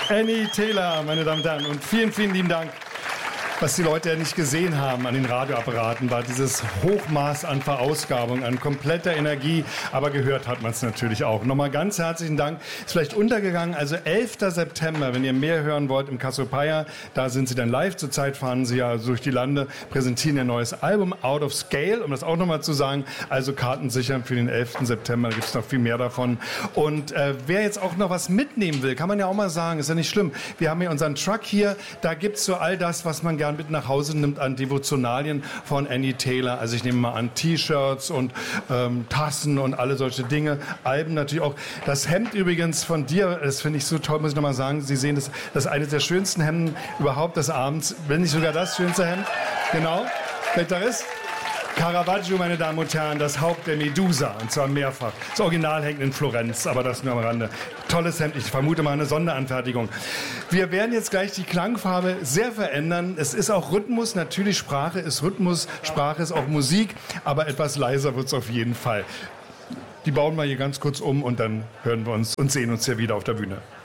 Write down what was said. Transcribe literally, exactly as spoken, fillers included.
Annie Taylor, meine Damen und Herren. Und vielen, vielen lieben Dank. Was die Leute ja nicht gesehen haben an den Radioapparaten, war dieses Hochmaß an Verausgabung, an kompletter Energie. Aber gehört hat man es natürlich auch. Nochmal ganz herzlichen Dank. Ist vielleicht untergegangen. Also elfter September, wenn ihr mehr hören wollt, im Cassiopeia, da sind sie dann live. Zurzeit fahren sie ja durch die Lande, präsentieren ihr neues Album, Out of Scale, um das auch nochmal zu sagen. Also Karten sichern für den elften September, da gibt es noch viel mehr davon. Und äh, wer jetzt auch noch was mitnehmen will, kann man ja auch mal sagen, ist ja nicht schlimm. Wir haben hier unseren Truck hier, da gibt es so all das, was man gerne mit nach Hause nimmt an Devotionalien von Annie Taylor. Also ich nehme mal an T-Shirts und ähm, Tassen und alle solche Dinge. Alben natürlich auch. Das Hemd übrigens von dir, das finde ich so toll, muss ich nochmal sagen. Sie sehen, das, das ist eines der schönsten Hemden überhaupt des Abends. Wenn nicht sogar das schönste Hemd. Genau. Gitarrist. Caravaggio, meine Damen und Herren, das Haupt der Medusa, und zwar mehrfach. Das Original hängt in Florenz, aber das nur am Rande. Tolles Hemd, ich vermute mal eine Sonderanfertigung. Wir werden jetzt gleich die Klangfarbe sehr verändern. Es ist auch Rhythmus, natürlich Sprache ist Rhythmus, Sprache ist auch Musik, aber etwas leiser wird es auf jeden Fall. Die bauen wir hier ganz kurz um und dann hören wir uns und sehen uns hier wieder auf der Bühne.